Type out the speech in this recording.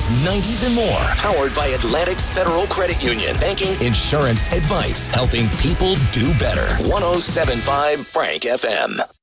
90s, and more. Powered by Atlantic Federal Credit Union. Banking, insurance, advice, helping people do better. 107.5 Frank FM.